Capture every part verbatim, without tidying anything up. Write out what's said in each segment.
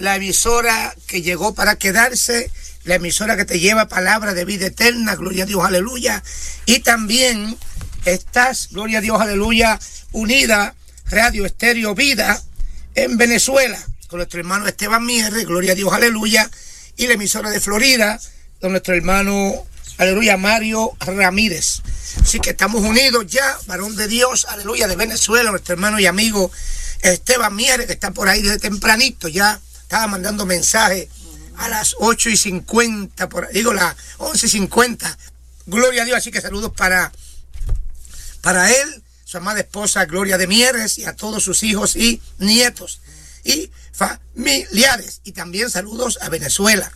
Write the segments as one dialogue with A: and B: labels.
A: la emisora que llegó para quedarse, la emisora que te lleva palabra de vida eterna, gloria a Dios, aleluya. Y también estás, gloria a Dios, aleluya, unida Radio Estéreo Vida en Venezuela, con nuestro hermano Esteban Mieres, gloria a Dios, aleluya, y la emisora de Florida, con nuestro hermano, aleluya, Mario Ramírez. Así que estamos unidos ya, varón de Dios, aleluya, de Venezuela, nuestro hermano y amigo Esteban Mieres, que está por ahí desde tempranito, ya estaba mandando mensajes a las ocho y cincuenta, por, digo las once y cincuenta, gloria a Dios. Así que saludos para, para él, su amada esposa Gloria de Mieres, y a todos sus hijos y nietos y familiares, y también saludos a Venezuela.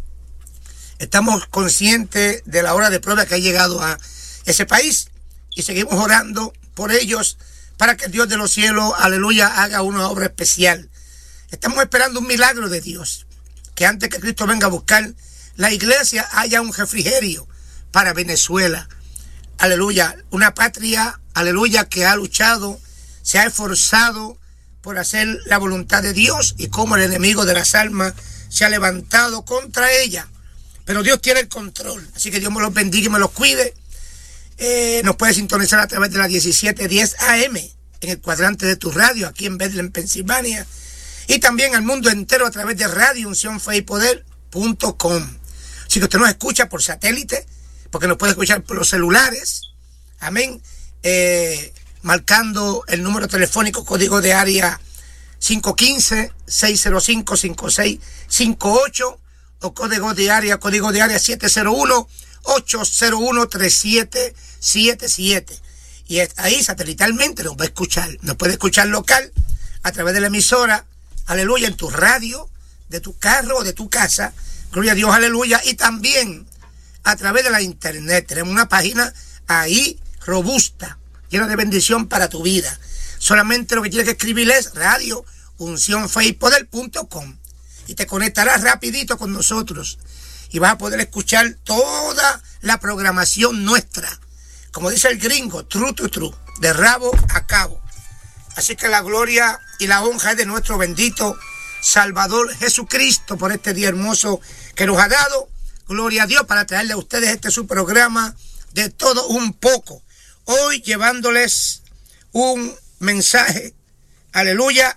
A: Estamos conscientes de la hora de prueba que ha llegado a ese país y seguimos orando por ellos para que el Dios de los cielos, aleluya, haga una obra especial. Estamos esperando un milagro de Dios, que antes que Cristo venga a buscar la iglesia haya un refrigerio para Venezuela. Aleluya, una patria, aleluya, que ha luchado, se ha esforzado por hacer la voluntad de Dios, y como el enemigo de las almas se ha levantado contra ella. Pero Dios tiene el control, así que Dios me los bendiga y me los cuide. Eh, nos puede sintonizar a través de la diecisiete diez A M en el cuadrante de tu radio, aquí en Bethlehem, Pensilvania, y también al mundo entero a través de Radio Unción Fe y Poder punto com. Así que usted nos escucha por satélite, porque nos puede escuchar por los celulares, amén, eh, marcando el número telefónico, código de área cinco uno cinco, seis cero cinco, cinco seis cinco ocho, o código de área, código de área siete cero uno, ocho cero uno, tres siete siete siete. Y ahí satelitalmente nos va a escuchar. Nos puede escuchar local a través de la emisora, aleluya, en tu radio, de tu carro o de tu casa, gloria a Dios, aleluya, y también a través de la internet. Tenemos una página ahí robusta, llena de bendición para tu vida. Solamente lo que tienes que escribir es Radio Unción Fe y Poder punto com, y te conectarás rapidito con nosotros y vas a poder escuchar toda la programación nuestra, como dice el gringo, true to true, de rabo a cabo. Así que la gloria y la honra es de nuestro bendito Salvador Jesucristo por este día hermoso que nos ha dado. Gloria a Dios, para traerle a ustedes este su programa de todo un poco. Hoy llevándoles un mensaje, aleluya,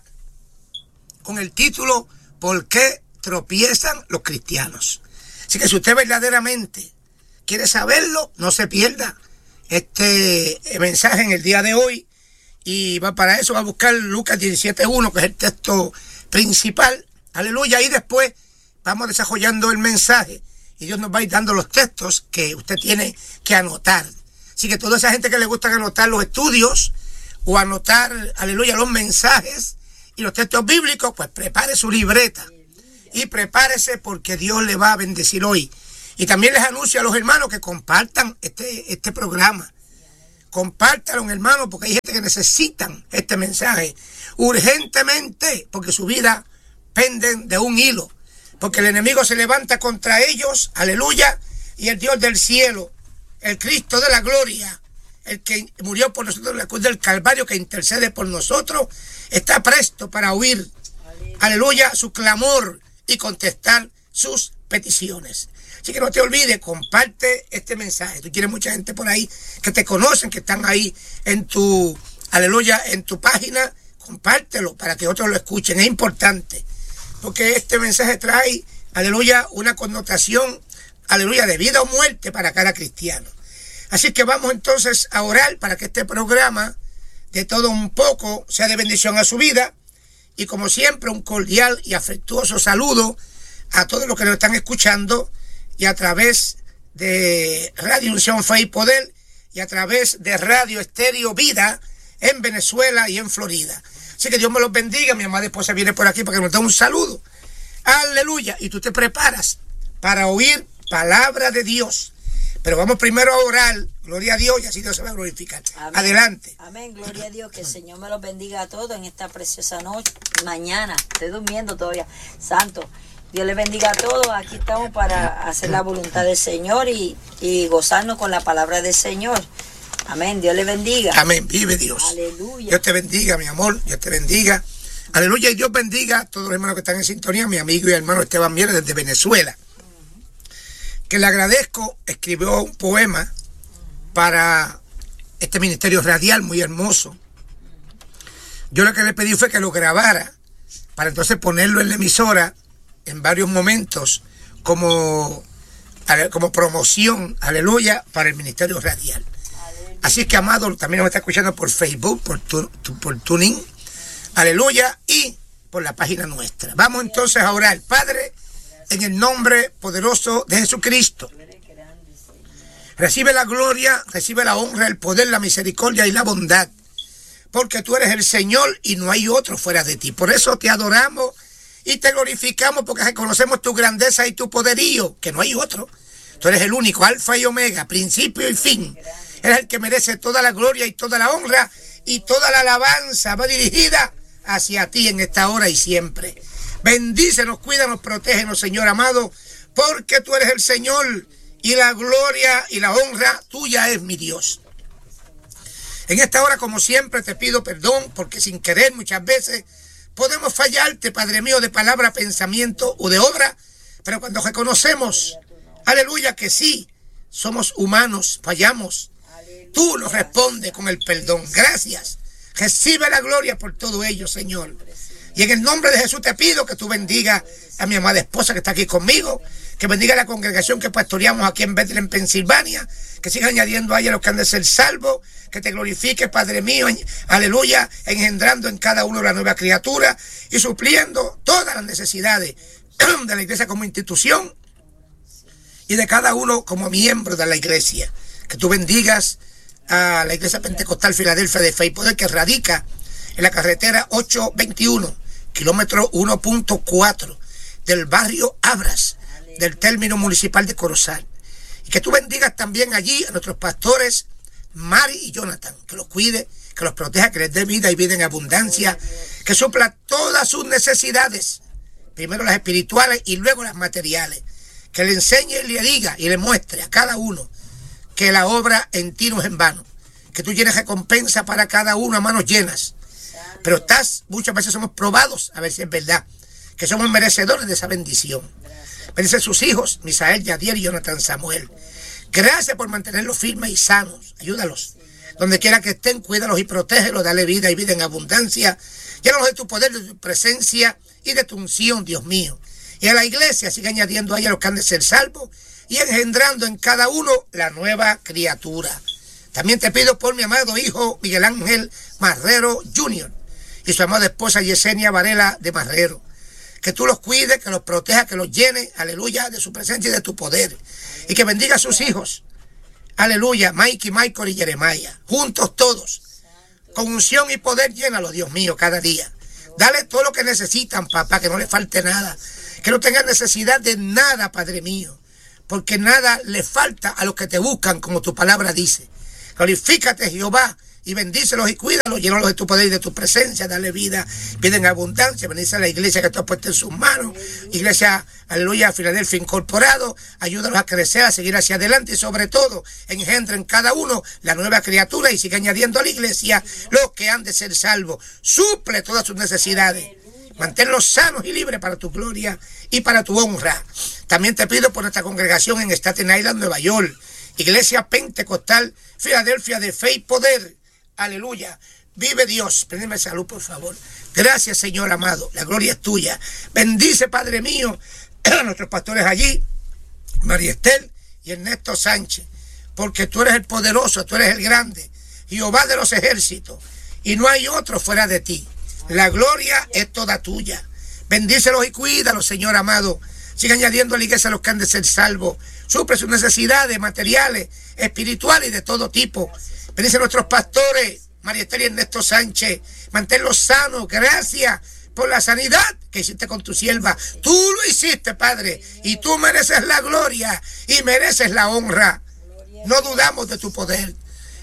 A: con el título ¿Por qué tropiezan los cristianos? Así que si usted verdaderamente quiere saberlo, no se pierda este mensaje en el día de hoy, y va para eso, va a buscar Lucas diecisiete uno, que es el texto principal, aleluya, y después vamos desarrollando el mensaje y Dios nos va a ir dando los textos que usted tiene que anotar. Así que toda esa gente que le gusta anotar los estudios o anotar, aleluya, los mensajes y los textos bíblicos, pues prepare su libreta y prepárese, porque Dios le va a bendecir hoy. Y también les anuncio a los hermanos que compartan este, este programa. Compártalo, hermanos, porque hay gente que necesitan este mensaje urgentemente, porque su vida pende de un hilo, porque el enemigo se levanta contra ellos, aleluya, y el Dios del cielo, el Cristo de la gloria, el que murió por nosotros en la cruz del Calvario, que intercede por nosotros, está presto para oír, aleluya, su clamor y contestar sus peticiones. Así que no te olvides, comparte este mensaje. Tú quieres mucha gente por ahí que te conocen, que están ahí en tu, aleluya, en tu página. Compártelo para que otros lo escuchen. Es importante, porque este mensaje trae, aleluya, una connotación, aleluya, de vida o muerte para cada cristiano. Así que vamos entonces a orar para que este programa, de todo un poco, sea de bendición a su vida. Y como siempre, un cordial y afectuoso saludo a todos los que nos están escuchando, y a través de Radio Unción Fe y Poder, y a través de Radio Estéreo Vida en Venezuela y en Florida. Así que Dios me los bendiga. Mi amada esposa viene por aquí para que nos dé un saludo. Aleluya. Y tú te preparas para oír palabra de Dios. Pero vamos primero a orar, gloria a Dios, y así Dios se va a glorificar. Amén. Adelante.
B: Amén, gloria a Dios, que el Señor me los bendiga a todos en esta preciosa noche, mañana, estoy durmiendo todavía, santo. Dios les bendiga a todos. Aquí estamos para hacer la voluntad del Señor y, y gozarnos con la palabra del Señor. Amén. Dios les bendiga.
A: Amén. Vive Dios.
B: Aleluya.
A: Dios te bendiga, mi amor. Dios te bendiga. Aleluya, y Dios bendiga a todos los hermanos que están en sintonía, mi amigo y hermano Esteban Mieres desde Venezuela, que le agradezco. Escribió un poema para este ministerio radial muy hermoso. Yo lo que le pedí fue que lo grabara para entonces ponerlo en la emisora en varios momentos como, como promoción, aleluya, para el ministerio radial. Así es que, amado, también nos está escuchando por Facebook, por, tu, tu, por TuneIn, aleluya, y por la página nuestra. Vamos entonces a orar. Padre, en el nombre poderoso de Jesucristo, recibe la gloria, recibe la honra, el poder, la misericordia y la bondad, porque tú eres el Señor y no hay otro fuera de ti. Por eso te adoramos y te glorificamos, porque reconocemos tu grandeza y tu poderío, que no hay otro. Tú eres el único, alfa y omega, principio y fin. Eres el que merece toda la gloria y toda la honra, y toda la alabanza va dirigida hacia ti en esta hora y siempre. Bendícenos, cuídanos, protégenos, Señor amado, porque tú eres el Señor, y la gloria y la honra tuya es, mi Dios. En esta hora, como siempre, te pido perdón, porque sin querer muchas veces podemos fallarte, Padre mío, de palabra, pensamiento o de obra, pero cuando reconocemos, aleluya, que sí, somos humanos, fallamos, tú nos respondes con el perdón. Gracias. Recibe la gloria por todo ello, Señor. Y en el nombre de Jesús te pido que tú bendiga a mi amada esposa que está aquí conmigo, que bendiga a la congregación que pastoreamos aquí en Bethlehem, Pensilvania, que siga añadiendo a ella los que han de ser salvos, que te glorifique, Padre mío, en, aleluya, engendrando en cada uno la nueva criatura y supliendo todas las necesidades de la iglesia como institución y de cada uno como miembro de la iglesia. Que tú bendigas a la iglesia pentecostal Filadelfia de Fe y Poder, que radica en la carretera ochocientos veintiuno, kilómetro uno punto cuatro del barrio Abras, del término municipal de Corozal. Y que tú bendigas también allí a nuestros pastores Mari y Jonathan, que los cuide, que los proteja, que les dé vida y vida en abundancia, que supla todas sus necesidades, primero las espirituales y luego las materiales, que le enseñe y le diga y le muestre a cada uno que la obra en ti no es en vano, que tú tienes recompensa para cada uno a manos llenas, pero estás, muchas veces somos probados a ver si es verdad, que somos merecedores de esa bendición. Bendice a sus hijos, Misael, Yadiel y Jonathan Samuel. Gracias por mantenerlos firmes y sanos. Ayúdalos. Donde quiera que estén, cuídalos y protégelos. Dale vida y vida en abundancia. Llénalos de tu poder, de tu presencia y de tu unción, Dios mío. Y a la iglesia sigue añadiendo a ella los que han de ser salvos y engendrando en cada uno la nueva criatura. También te pido por mi amado hijo Miguel Ángel Marrero junior y su amada esposa Yesenia Varela de Marrero. Que tú los cuides, que los protejas, que los llenes, aleluya, de su presencia y de tu poder. Y que bendiga a sus hijos, aleluya, Mikey, Michael y Jeremiah, juntos todos, con unción y poder, llénalos, Dios mío, cada día. Dale todo lo que necesitan, papá, que no les falte nada, que no tengan necesidad de nada, Padre mío, porque nada les falta a los que te buscan, como tu palabra dice. Glorifícate, Jehová, y bendícelos y cuídalos, llénalos de tu poder y de tu presencia, dale vida, vida en abundancia. Bendice a la iglesia que tú has puesto en sus manos, iglesia, aleluya, Filadelfia Incorporado, ayúdalos a crecer, a seguir hacia adelante y sobre todo, engendra en cada uno la nueva criatura y sigue añadiendo a la iglesia los que han de ser salvos. Suple todas sus necesidades, manténlos sanos y libres para tu gloria y para tu honra. También te pido por nuestra congregación en Staten Island, Nueva York, iglesia pentecostal Filadelfia de Fe y Poder. Aleluya. Vive Dios. Préndeme salud, por favor. Gracias, Señor amado. La gloria es tuya. Bendice, Padre mío, a nuestros pastores allí, María Estel y Ernesto Sánchez, porque tú eres el poderoso, tú eres el grande, Jehová de los ejércitos, y no hay otro fuera de ti. La gloria es toda tuya. Bendícelos y cuídalos, Señor amado. Sigue añadiendo a la iglesia a los que han de ser salvos. Suple sus necesidades materiales, espirituales y de todo tipo. Bendice a nuestros pastores, María Esther y Ernesto Sánchez. Manténlos sanos. Gracias por la sanidad que hiciste con tu sierva. Tú lo hiciste, Padre, y tú mereces la gloria y mereces la honra. No dudamos de tu poder.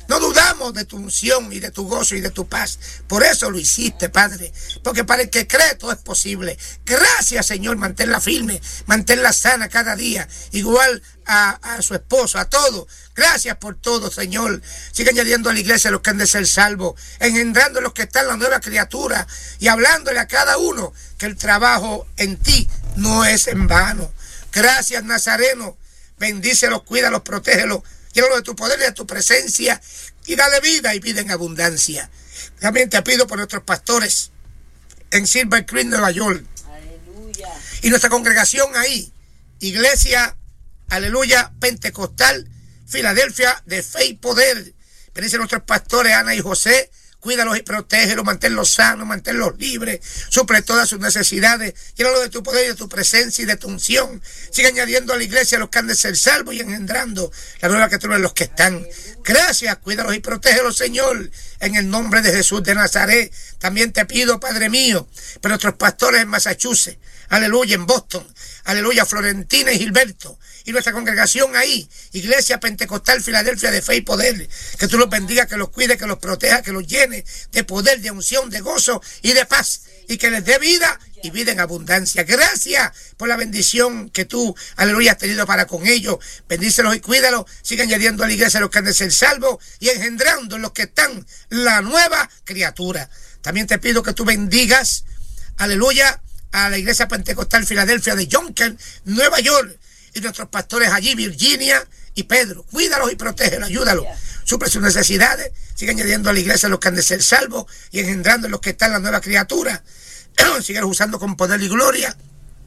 A: No dudamos de tu unción y de tu gozo y de tu paz. Por eso lo hiciste, Padre. Porque para el que cree todo es posible. Gracias, Señor. Manténla firme, manténla sana cada día. Igual a, a su esposo, a todo. Gracias por todo, Señor. Sigue añadiendo a la iglesia los que han de ser salvos, engendrando a los que están la nueva criatura y hablándole a cada uno que el trabajo en ti no es en vano. Gracias, Nazareno. Bendícelos, cuídalos, protégelos. Llévalo de tu poder y de tu presencia y dale vida y vida en abundancia. También te pido por nuestros pastores en Silver Creek, Nueva York. Aleluya. Y nuestra congregación ahí, Iglesia, aleluya, Pentecostal, Filadelfia, de Fe y Poder. Bendice a nuestros pastores Ana y José. Cuídalos y protégelos, manténlos sanos, manténlos libres, suple todas sus necesidades, llénalos de tu poder y de tu presencia y de tu unción. Sigue añadiendo a la iglesia a los que han de ser salvos y engendrando la nueva criatura en los que están. Gracias, cuídalos y protégelos, Señor, en el nombre de Jesús de Nazaret. También te pido, Padre mío, por nuestros pastores en Massachusetts, aleluya, en Boston, aleluya, Florentina y Gilberto, y nuestra congregación ahí, Iglesia Pentecostal Filadelfia de Fe y Poder, que tú los bendigas, que los cuides, que los protejas, que los llene de poder, de unción, de gozo y de paz, y que les dé vida y vida en abundancia. Gracias por la bendición que tú, aleluya, has tenido para con ellos. Bendícelos y cuídalos. Sigue añadiendo a la iglesia los que han de ser salvos y engendrando en los que están la nueva criatura. También te pido que tú bendigas, aleluya, a la iglesia Pentecostal Filadelfia de Yonkers, Nueva York, y nuestros pastores allí, Virginia y Pedro. Cuídalos y protégelos, ayúdalos. Suple sus necesidades. Sigue añadiendo a la iglesia los que han de ser salvos y engendrando en los que están la nueva criatura. Sigue usando con poder y gloria.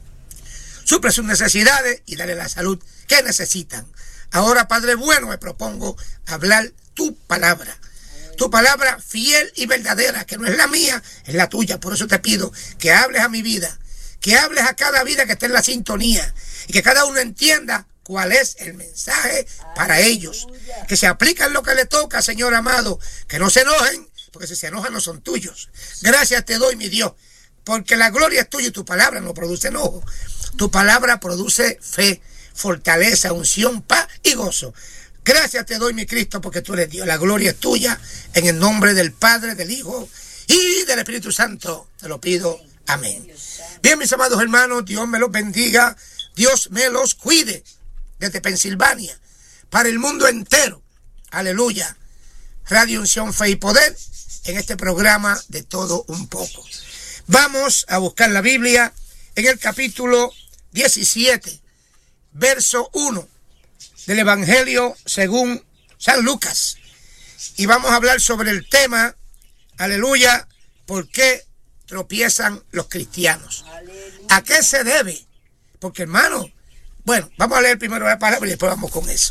A: Suple sus necesidades y dale la salud que necesitan. Ahora, Padre bueno, me propongo hablar tu palabra. Tu palabra fiel y verdadera, que no es la mía, es la tuya. Por eso te pido que hables a mi vida, que hables a cada vida que esté en la sintonía y que cada uno entienda cuál es el mensaje para ellos. Que se apliquen lo que le toca, Señor amado. Que no se enojen, porque si se enojan no son tuyos. Gracias te doy, mi Dios, porque la gloria es tuya y tu palabra no produce enojo. Tu palabra produce fe, fortaleza, unción, paz y gozo. Gracias te doy, mi Cristo, porque tú eres Dios. La gloria es tuya, en el nombre del Padre, del Hijo y del Espíritu Santo. Te lo pido. Amén. Bien, mis amados hermanos, Dios me los bendiga. Dios me los cuide. Desde Pensilvania, para el mundo entero. Aleluya. Radio Unción, Fe y Poder, en este programa de todo un poco. Vamos a buscar la Biblia en el capítulo diecisiete, verso uno del Evangelio según San Lucas. Y vamos a hablar sobre el tema, aleluya, ¿por qué tropiezan los cristianos? Aleluya. ¿A qué se debe? Porque, hermano, bueno, vamos a leer primero la palabra y después vamos con eso.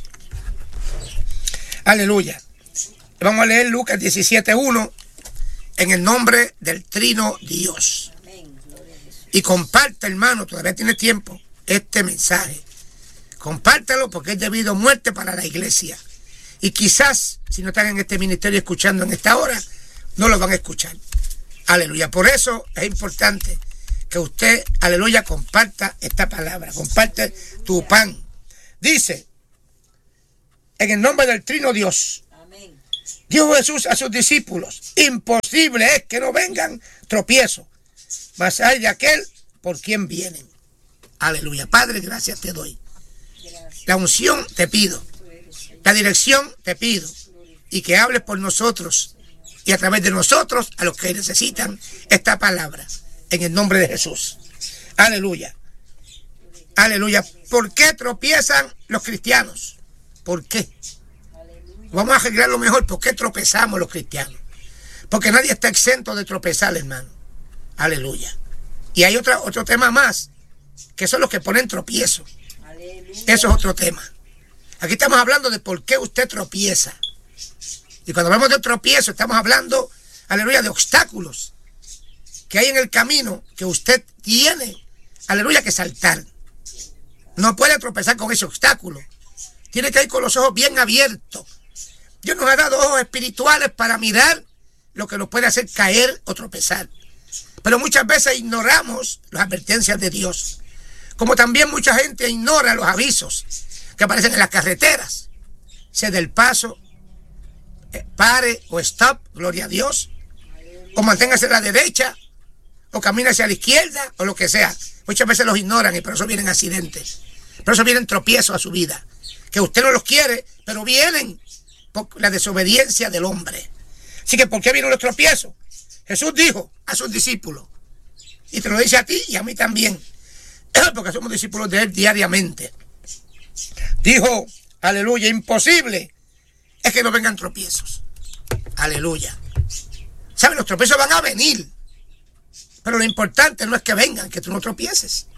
A: Aleluya. Vamos a leer Lucas diecisiete uno en el nombre del Trino Dios. Y comparte, hermano, todavía tiene tiempo, este mensaje. Compártelo porque es debido a muerte para la iglesia. Y quizás, si no están en este ministerio escuchando en esta hora, no lo van a escuchar. Aleluya. Por eso es importante que usted, aleluya, comparta esta palabra, comparte tu pan. Dice, en el nombre del Trino Dios, amén. Dijo Jesús a sus discípulos, imposible es que no vengan tropiezos, mas hay de aquel por quien vienen. Aleluya. Padre, gracias te doy. Gracias. La unción te pido, la dirección te pido, y que hables por nosotros y a través de nosotros a los que necesitan esta palabra. En el nombre de Jesús. Aleluya. Aleluya. ¿Por qué tropiezan los cristianos? ¿Por qué? Vamos a arreglarlo mejor. ¿Por qué tropezamos los cristianos? Porque nadie está exento de tropezar, hermano. Aleluya. Y hay otra, otro tema más, que son los que ponen tropiezo. Eso es otro tema. Aquí estamos hablando de por qué usted tropieza. Y cuando hablamos de tropiezo, estamos hablando, aleluya, de obstáculos que hay en el camino que usted tiene, aleluya, que saltar. No puede tropezar con ese obstáculo. Tiene que ir con los ojos bien abiertos. Dios nos ha dado ojos espirituales para mirar lo que nos puede hacer caer o tropezar. Pero muchas veces ignoramos las advertencias de Dios. Como también mucha gente ignora los avisos que aparecen en las carreteras. Cede el paso, pare o stop, gloria a Dios, o manténgase a la derecha, o camine hacia la izquierda, o lo que sea. Muchas veces los ignoran y por eso vienen accidentes, por eso vienen tropiezos a su vida, que usted no los quiere, pero vienen por la desobediencia del hombre. Así que, ¿por qué vienen los tropiezos? Jesús dijo a sus discípulos, y te lo dice a ti y a mí también, porque somos discípulos de Él diariamente. Dijo, aleluya, imposible es que no vengan tropiezos. Aleluya. ¿Sabes? Los tropiezos van a venir, pero lo importante no es que vengan, que tú no tropieces.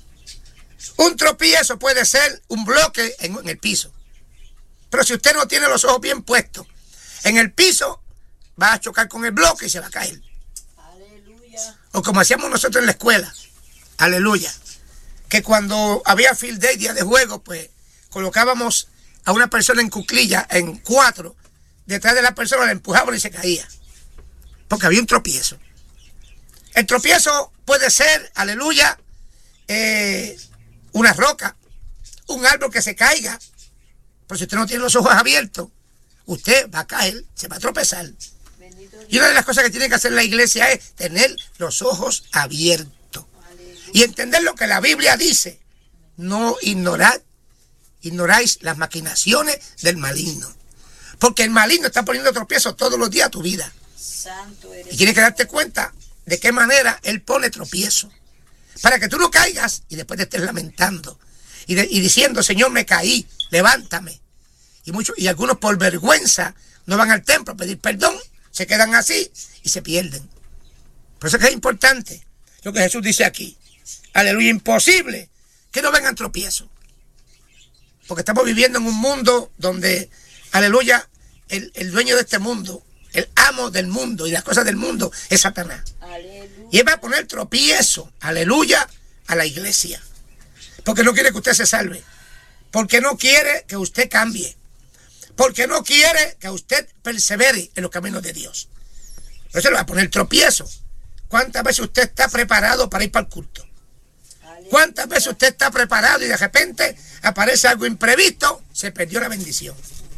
A: Un tropiezo puede ser un bloque en, en el piso, pero si usted no tiene los ojos bien puestos en el piso, va a chocar con el bloque y se va a caer.
B: Aleluya.
A: O como hacíamos nosotros en la escuela, aleluya, que cuando había field day, día de juego, pues colocábamos a una persona en cuclilla, en cuatro, detrás de la persona, la empujaban y se caía, porque había un tropiezo. El tropiezo puede ser, aleluya, eh, una roca, un árbol que se caiga, pero si usted no tiene los ojos abiertos, usted va a caer, se va a tropezar. Y una de las cosas que tiene que hacer la iglesia es tener los ojos abiertos y entender lo que la Biblia dice. No ignorad, ignoráis las maquinaciones del maligno, porque el maligno está poniendo tropiezos todos los días a tu vida.
B: Santo eres.
A: Y tienes que darte cuenta de qué manera él pone tropiezo, para que tú no caigas y después te estés lamentando y, de, y diciendo, Señor, me caí, levántame. Y muchos, y algunos por vergüenza no van al templo a pedir perdón, se quedan así y se pierden. Por eso es que es importante lo que Jesús dice aquí. Aleluya, imposible que no vengan tropiezos, porque estamos viviendo en un mundo donde, aleluya, el, el dueño de este mundo, el amo del mundo y las cosas del mundo es Satanás. Aleluya. Y él va a poner tropiezo, aleluya, a la iglesia, porque no quiere que usted se salve, porque no quiere que usted cambie, porque no quiere que usted persevere en los caminos de Dios. Por eso le va a poner tropiezo. ¿Cuántas veces usted está preparado para ir para el culto? ¿Cuántas veces usted está preparado y de repente aparece algo imprevisto? Se perdió la bendición.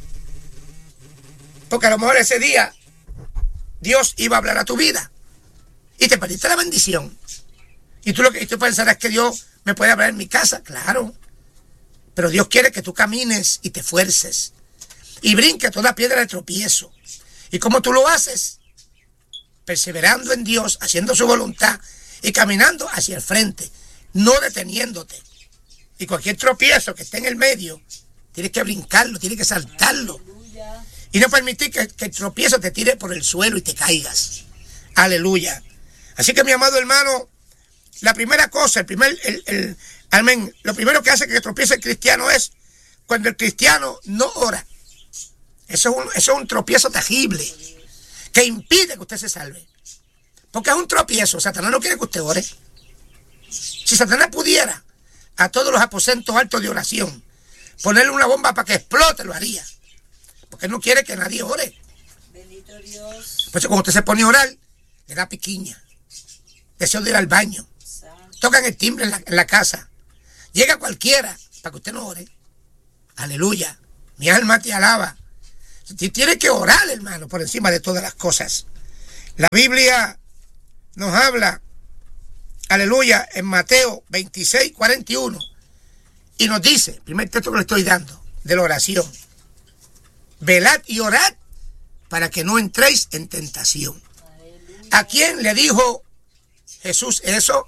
A: Porque a lo mejor ese día Dios iba a hablar a tu vida y te perdiste la bendición. Y tú lo que y tú pensarás que Dios me puede hablar en mi casa. Claro. Pero Dios quiere que tú camines y te esfuerces y brinque toda piedra de tropiezo. ¿Y cómo tú lo haces? Perseverando en Dios, haciendo su voluntad y caminando hacia el frente, no deteniéndote. Y cualquier tropiezo que esté en el medio, tienes que brincarlo, tienes que saltarlo. Aleluya. Y no permitir que, que el tropiezo te tire por el suelo y te caigas. Aleluya. Así que, mi amado hermano, la primera cosa, el primer, el, el, amén, lo primero que hace que tropiece el cristiano es cuando el cristiano no ora. Eso es un, eso es un tropiezo tangible que impide que usted se salve. Porque es un tropiezo. Satanás no quiere que usted ore. Si Satanás pudiera a todos los aposentos altos de oración ponerle una bomba para que explote, lo haría. Porque él no quiere que nadie ore.
B: Bendito Dios.
A: Por eso cuando usted se pone a orar, le da piquiña, deseo de ir al baño, Santo. Tocan el timbre en la, en la casa, llega cualquiera para que usted no ore. Aleluya. Mi alma te alaba. Tiene que orar, hermano, por encima de todas las cosas. La Biblia nos habla, aleluya, en Mateo veintiséis, cuarenta y uno, y nos dice, primer texto que le estoy dando, de la oración: velad y orad para que no entréis en tentación. Aleluya. ¿A quién le dijo Jesús eso?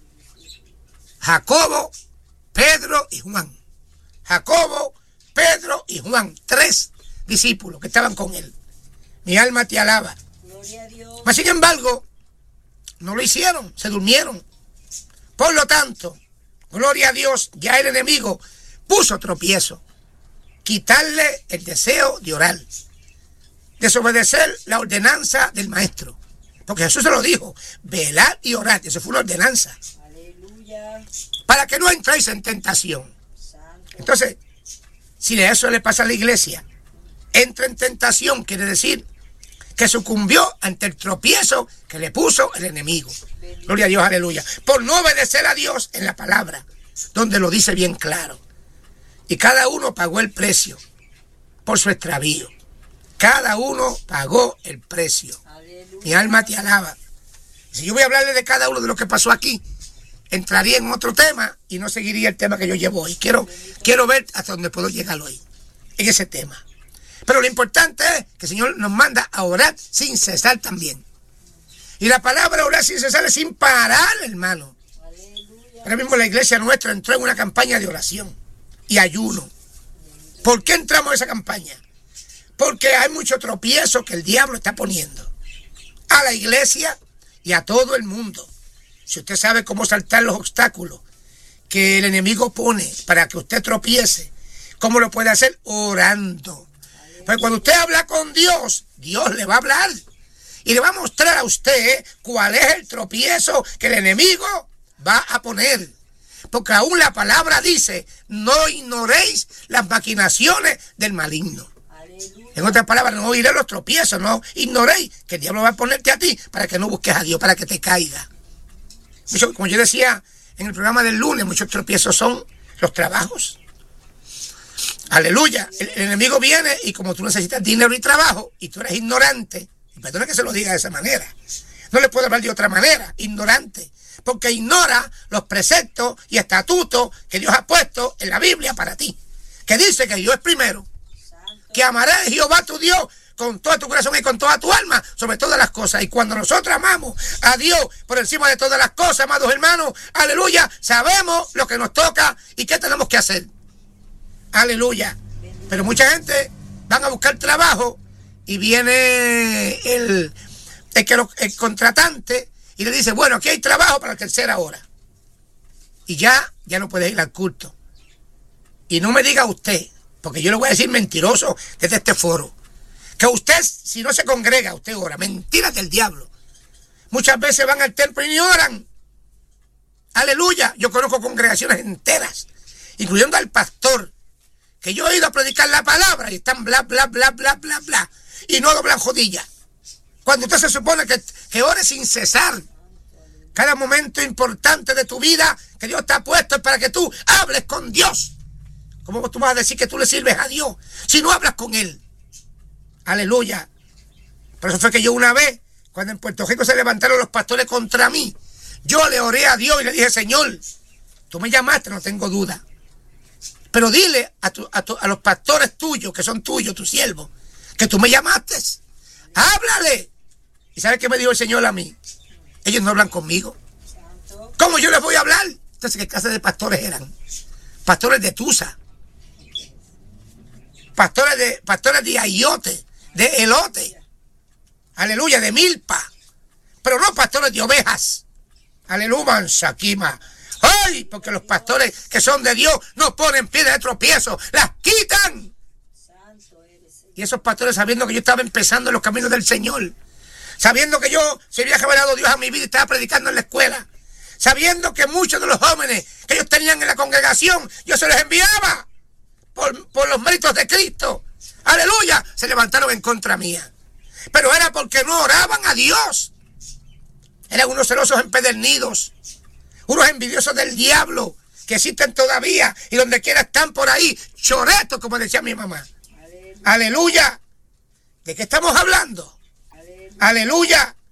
A: Jacobo, Pedro y Juan. Jacobo, Pedro y Juan, tres discípulos que estaban con él. Mi alma te alaba.
B: Gloria a Dios.
A: Mas sin embargo, no lo hicieron, se durmieron. Por lo tanto, gloria a Dios, ya el enemigo puso tropiezo. Quitarle el deseo de orar, desobedecer la ordenanza del maestro, porque Jesús se lo dijo: velad y orad. Eso fue una ordenanza.
B: Aleluya.
A: Para que no entréis en tentación. Santo. Entonces, si de eso le pasa a la iglesia, entra en tentación, quiere decir que sucumbió ante el tropiezo que le puso el enemigo. Bendito. Gloria a Dios, aleluya. Por no obedecer a Dios en la palabra, donde lo dice bien claro. Y cada uno pagó el precio por su extravío. Cada uno pagó el precio. Aleluya. Mi alma te alaba. Si yo voy a hablarle de cada uno de lo que pasó aquí, entraría en otro tema y no seguiría el tema que yo llevo hoy. Quiero, quiero ver hasta dónde puedo llegar hoy, en ese tema. Pero lo importante es que el Señor nos manda a orar sin cesar también. Y la palabra orar sin cesar es sin parar, hermano. Ahora mismo la iglesia nuestra entró en una campaña de oración y ayuno. ¿Por qué entramos en esa campaña? Porque hay mucho tropiezo que el diablo está poniendo a la iglesia y a todo el mundo. Si usted sabe cómo saltar los obstáculos que el enemigo pone para que usted tropiece, ¿cómo lo puede hacer? Orando. Pero cuando usted habla con Dios, Dios le va a hablar y le va a mostrar a usted cuál es el tropiezo que el enemigo va a poner. Porque aún la palabra dice, no ignoréis las maquinaciones del maligno. Aleluya. En otras palabras, no oiré los tropiezos, no ignoréis que el diablo va a ponerte a ti para que no busques a Dios, para que te caiga. Mucho, como yo decía en el programa del lunes, muchos tropiezos son los trabajos. Aleluya. El, el enemigo viene y como tú necesitas dinero y trabajo y tú eres ignorante, y perdona que se lo diga de esa manera, no le puedo hablar de otra manera, ignorante, porque ignora los preceptos y estatutos que Dios ha puesto en la Biblia para ti, que dice que Dios es primero, que amarás a Jehová tu Dios con todo tu corazón y con toda tu alma, sobre todas las cosas. Y cuando nosotros amamos a Dios por encima de todas las cosas, amados hermanos, aleluya, sabemos lo que nos toca y qué tenemos que hacer. Aleluya. Pero mucha gente van a buscar trabajo y viene el, el, que lo, el contratante y le dice, bueno, aquí hay trabajo para la tercera hora. Y ya, ya no puede ir al culto. Y no me diga usted, porque yo le voy a decir mentiroso desde este foro, que usted, si no se congrega, usted ora. Mentiras del diablo. Muchas veces van al templo y ni oran. Aleluya. Yo conozco congregaciones enteras, incluyendo al pastor, que yo he ido a predicar la palabra y están bla, bla, bla, bla, bla, bla, y no doblan rodillas. Cuando usted se supone que, que ore sin cesar. Cada momento importante de tu vida que Dios te ha puesto es para que tú hables con Dios. ¿Cómo tú vas a decir que tú le sirves a Dios si no hablas con Él? Aleluya. Por eso fue que yo una vez, cuando en Puerto Rico se levantaron los pastores contra mí, yo le oré a Dios y le dije, Señor, tú me llamaste, no tengo duda. Pero dile a, tu, a, tu, a los pastores tuyos, que son tuyos, tus siervos, que tú me llamaste. Háblale. ¿Y sabes qué me dijo el Señor a mí? Ellos no hablan conmigo. ¿Cómo yo les voy a hablar? Entonces, ¿qué clase de pastores eran? Pastores de Tusa. Pastores de, pastores de ayote, de elote. Aleluya, de milpa. Pero no pastores de ovejas. Aleluya, Shakima. ¡Ay! Porque los pastores que son de Dios no ponen piedras de tropiezo, las quitan. Y esos pastores, sabiendo que yo estaba empezando en los caminos del Señor, sabiendo que yo se había revelado Dios a mi vida y estaba predicando en la escuela, sabiendo que muchos de los jóvenes que ellos tenían en la congregación, yo se los enviaba por, por los méritos de Cristo. ¡Aleluya! Se levantaron en contra mía. Pero era porque no oraban a Dios. Eran unos celosos empedernidos, unos envidiosos del diablo, que existen todavía y donde quiera están por ahí, choretos, como decía mi mamá. Aleluya. Aleluya. ¿De qué estamos hablando? Aleluya. Aleluya.